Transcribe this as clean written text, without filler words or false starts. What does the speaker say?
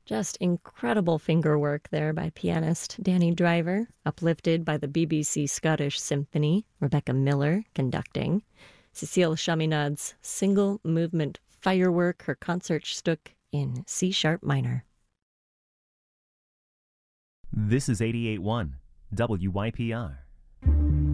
Just incredible finger work there by pianist Danny Driver, uplifted by the BBC Scottish Symphony, Rebecca Miller conducting. Cecile Chaminade's single movement firework, her Concertstück in C-sharp minor. This is 88.1 WYPR.